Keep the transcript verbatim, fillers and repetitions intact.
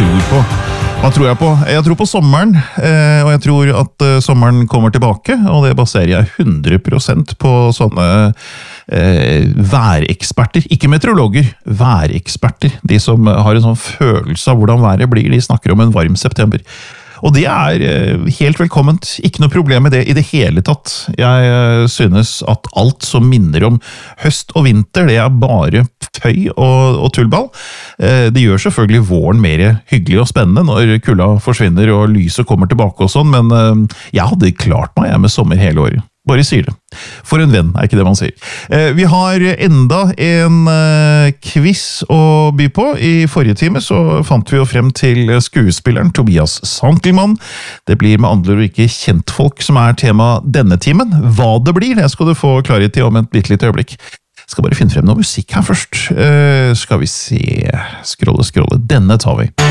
tror på. Hva tror jeg på? Jeg tror på sommeren, og jeg tror at sommeren kommer tilbake, og det baserer jeg hundre prosent på sånne eh, væreksperter, ikke meteorologer, væreksperter, de som har en sånn følelse av hvordan været blir, de snakker om en varm september. Og det er helt velkomment, ikke noe problem med det i det hele tatt. Jeg synes at alt som minner om høst og vinter, det er bare føy og, og tullball. Det gjør selvfølgelig våren mer hyggelig og spennende når kulda forsvinner og lyset kommer tilbake og sånn, men jeg hadde klart meg med sommer hele året. Bare sier det. For en venn, er ikke det man sier. Vi har enda en quiz å by på. I forrige time så fant vi jo frem til skuespilleren Tobias Santelmann. Det blir med andre ord ikke kjentfolk som er tema denne timen. Hva det blir, det skal du få klarhet i om et litt litt øyeblikk. Jeg skal bare finne frem noe musikk her først. Skal vi se. Scrolle, scrolle. Denne tar vi.